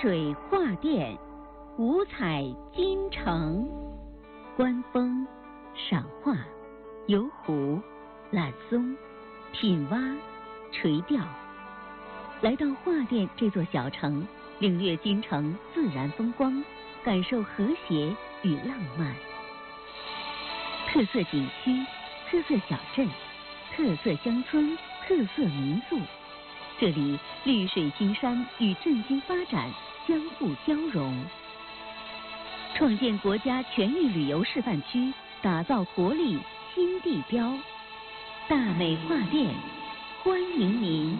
水画殿，五彩金城。观风、赏画、游湖、揽松、品蛙、垂钓。来到画殿这座小城，领略京城自然风光，感受和谐与浪漫。特色景区、特色小镇、特色乡村、特色民宿，这里绿水青山与振兴发展相互交融，创建国家全域旅游示范区，打造活力新地标。大美画殿，欢迎您。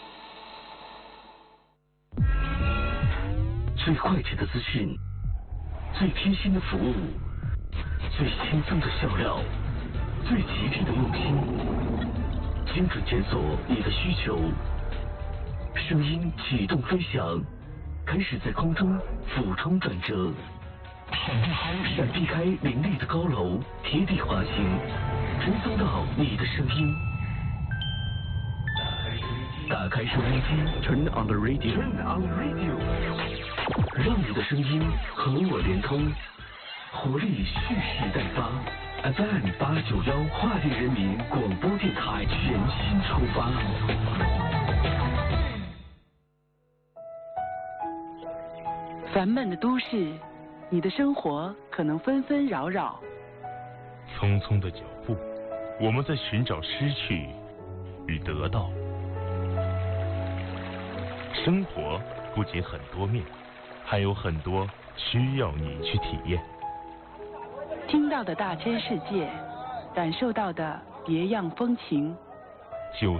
最快捷的资讯，最贴心的服务，最轻松的笑料，最吉利的用心，精准检索你的需求。声音启动飞翔，开始在空中俯冲转折，闪避开林立的高楼，贴地滑行，追踪到你的声音。打开收音机 ，Turn on the radio， 让你的声音和我连通，活力蓄势待发。FM 891画地人民广播电台全新出发。 烦闷的都市，你的生活可能纷纷扰扰。 匆匆的脚步，我们在寻找失去与得到。生活不仅很多面，还有很多需要你去体验。 听到的大千世界，感受到的别样风情。